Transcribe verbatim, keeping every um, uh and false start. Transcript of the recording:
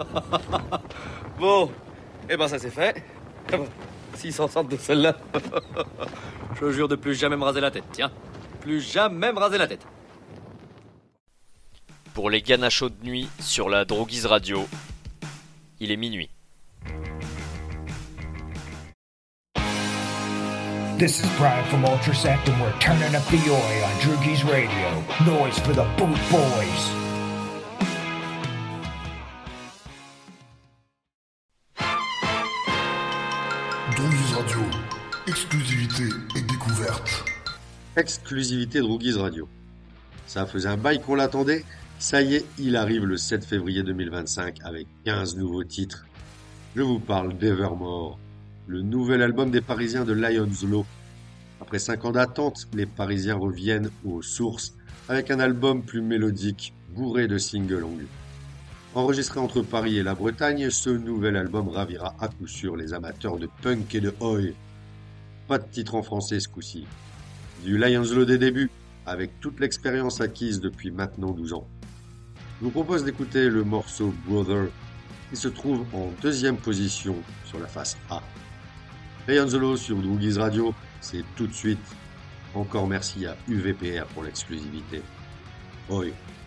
Bon, eh ben ça c'est fait. Ah bon, s'ils s'en sortent de celle-là, je jure de plus jamais me raser la tête, tiens. Plus jamais me raser la tête. Pour les ganachos de nuit sur la Droguise Radio, il est minuit. This is Brian from Ultrasect and we're turning up the oi on Droogies Radio. Noise for the boot boys. Droguise Radio, exclusivité et découverte. Exclusivité Droguise Radio. Ça faisait un bail qu'on l'attendait. Ça y est, il arrive le sept février deux mille vingt-cinq avec quinze nouveaux titres. Je vous parle d'Evermore, le nouvel album des Parisiens de Lion's Law. Après cinq ans d'attente, les Parisiens reviennent aux sources avec un album plus mélodique, bourré de singles longs. Enregistré entre Paris et la Bretagne, ce nouvel album ravira à coup sûr les amateurs de punk et de oi. Pas de titre en français ce coup-ci. Du Lion's Law des débuts, avec toute l'expérience acquise depuis maintenant douze ans. Je vous propose d'écouter le morceau Brother, qui se trouve en deuxième position sur la face A. Lion's Law sur Droguise Radio, c'est tout de suite. Encore merci à U V P R pour l'exclusivité. Oi.